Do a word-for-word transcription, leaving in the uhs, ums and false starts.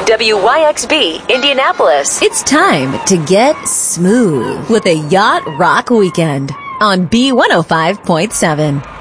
W Y X B, Indianapolis. It's time to get smooth with a Yacht Rock Weekend on B one oh five point seven.